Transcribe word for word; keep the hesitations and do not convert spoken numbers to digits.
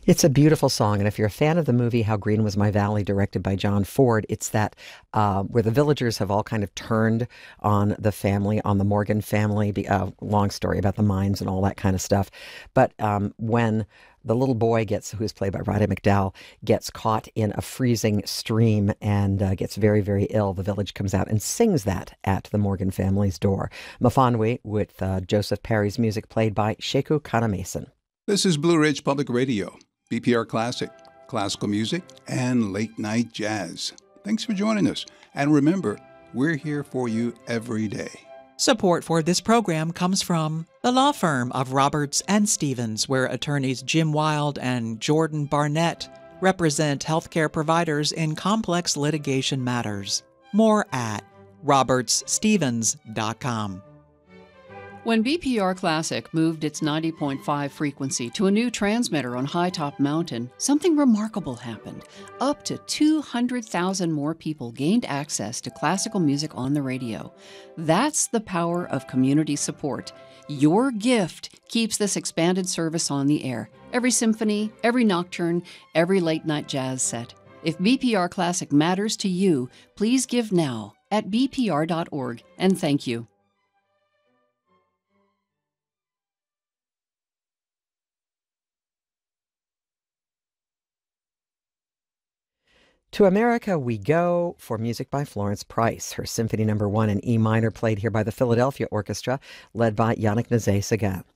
It's a beautiful song, and if you're a fan of the movie How Green Was My Valley, directed by John Ford, it's that uh, where the villagers have all kind of turned on the family, on the Morgan family. Be, uh, long story about the mines and all that kind of stuff. But um, when the little boy gets, who's played by Roddy McDowall, gets caught in a freezing stream and uh, gets very, very ill, the village comes out and sings that at the Morgan family's door. Mafanwi with uh, Joseph Perry's music played by Sheku Kanamason. This is Blue Ridge Public Radio, B P R Classic, classical music, and late night jazz. Thanks for joining us. And remember, we're here for you every day. Support for this program comes from the law firm of Roberts and Stevens, where attorneys Jim Wild and Jordan Barnett represent healthcare providers in complex litigation matters. More at roberts stevens dot com. When B P R Classic moved its ninety point five frequency to a new transmitter on High Top Mountain, something remarkable happened. Up to two hundred thousand more people gained access to classical music on the radio. That's the power of community support. Your gift keeps this expanded service on the air. Every symphony, every nocturne, every late-night jazz set. If B P R Classic matters to you, please give now at b p r dot org, and thank you. To America We Go for music by Florence Price. Her Symphony Number One in E minor, played here by the Philadelphia Orchestra, led by Yannick Nézet-Séguin.